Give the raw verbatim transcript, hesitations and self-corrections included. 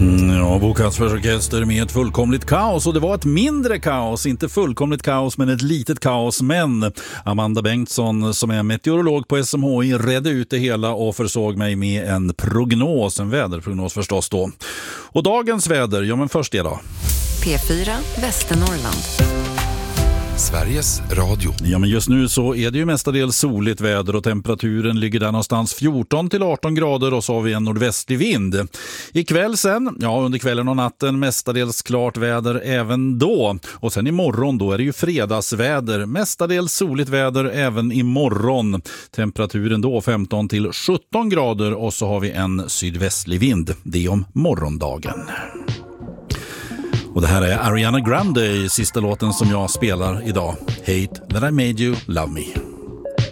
Ja, Bo Kaspers Orkester med ett fullkomligt kaos, och det var ett mindre kaos, inte fullkomligt kaos men ett litet kaos, men Amanda Bengtsson som är meteorolog på S M H I redde ut det hela och försåg mig med en prognos, en väderprognos förstås då. Och dagens väder, ja men först det då. P fyra Västernorrland. Sveriges Radio. Ja, men just nu så är det ju mestadels soligt väder och temperaturen ligger där någonstans fjorton till arton grader, och så har vi en nordvästlig vind. Ikväll sen, ja under kvällen och natten mestadels klart väder även då. Och sen imorgon då är det ju fredagsväder, mestadels soligt väder även imorgon. Temperaturen då femton till sjutton grader, och så har vi en sydvästlig vind. Det är om morgondagen. Och det här är Ariana Grande i sista låten som jag spelar idag. Hate that I made you love me.